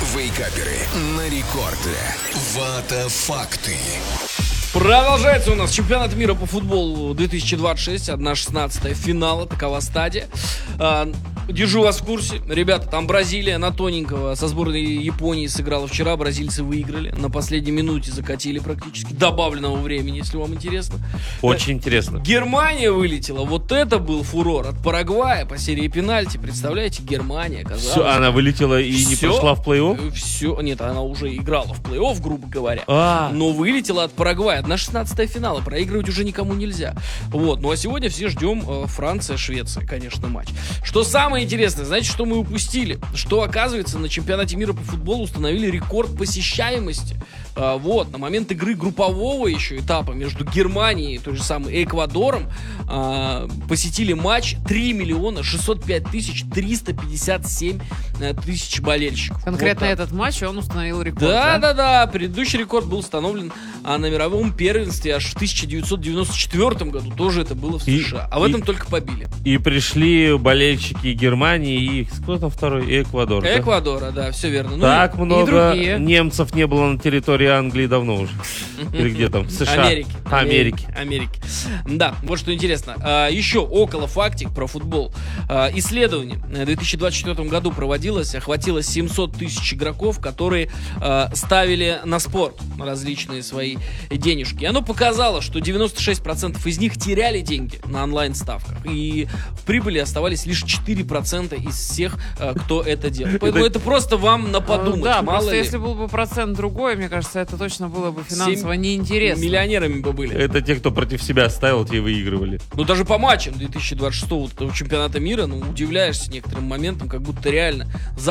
Вейкаперы на рекорде. Вата факты. Продолжается у нас чемпионат мира по футболу 2026, 1/16 финала, такова стадия. Держу вас в курсе. Ребята, там Бразилия на тоненького со сборной Японии сыграла вчера. Бразильцы выиграли. На последней минуте закатили практически. Добавленного времени, если вам интересно. Очень интересно. Германия вылетела. Вот это был фурор. От Парагвая по серии пенальти. Представляете, Германия, казалось. Все, она вылетела и не прошла в плей-офф? Все, нет, она уже играла в плей-офф, грубо говоря. А. Но вылетела от Парагвая. 1/16 финала. Проигрывать уже никому нельзя. Вот. Ну а сегодня все ждем Франция-Швеция, конечно, матч. Что самое интересное, знаете, что мы упустили? Что, оказывается, на чемпионате мира по футболу установили рекорд посещаемости. Вот, на момент игры группового еще этапа между Германией и той же самой Эквадором посетили матч 3 605 357 тысяч болельщиков. Конкретно вот этот матч он установил рекорд. Да. Предыдущий рекорд был установлен на мировом первенстве аж в 1994 году. Тоже это было в США. А в этом только побили. И пришли болельщики Германии и кто там второй? И Эквадор. Эквадора, да, все верно. Так ну, много немцев не было на территории Англии давно уже. Или где там? США. Америки. Да, вот что интересно. Еще около фактик про футбол. Исследование в 2024 году проводилось, охватило 700 тысяч игроков, которые ставили на спорт различные свои денежки. И оно показало, что 96% из них теряли деньги на онлайн-ставках. И в прибыли оставались лишь 4% из всех, кто это делал. Поэтому это просто вам на подумать. Да, мало просто ли. если был бы процент другой, мне кажется, это точно было бы финансово неинтересно. Миллионерами бы были. Это те, кто против себя ставил, те выигрывали. Ну, даже по матчам 2026 чемпионата мира, удивляешься некоторым моментам, как будто реально